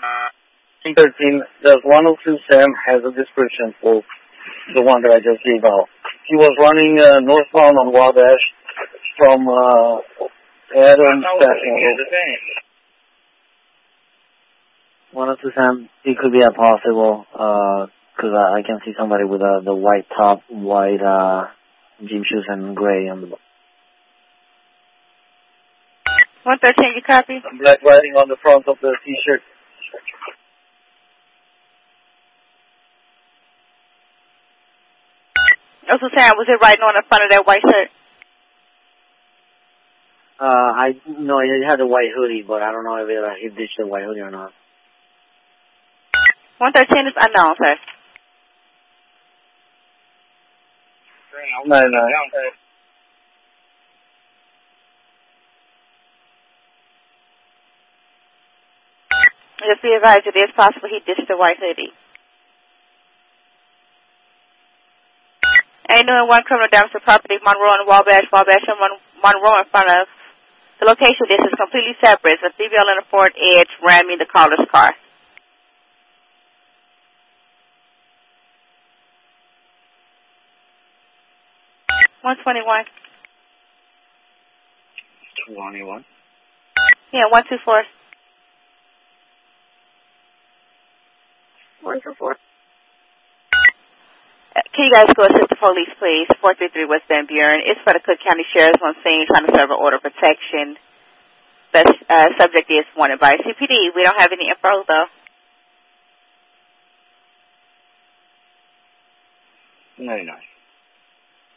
13, does 102 Sam has a description for the one that I just gave out. He was running northbound on Wabash from Adams Station. 102 Sam, it could be a possible, because I can see somebody with the white top, white gym shoes and gray on the bottom. 113, you copy? Black writing on the front of the t-shirt. Also, Sam, was it writing on the front of that white shirt? No, it had a white hoodie, but I don't know if he ditched the white hoodie or not. 113 is unknown, sir. 9-9. Just be advised, it is possible he ditched the white hoodie. Ain't doing one criminal damage to property, Monroe and Wabash, and Monroe in front of. The location of this is completely separate. It's a female in a Ford Edge ramming the caller's car. 121. 21. Yeah, 124. 124. Can you guys go assist the police, please? 433 West Van Buren. It's for the Cook County Sheriff's on scene trying to serve an order of protection. The subject is wanted by CPD. We don't have any info, though. 99.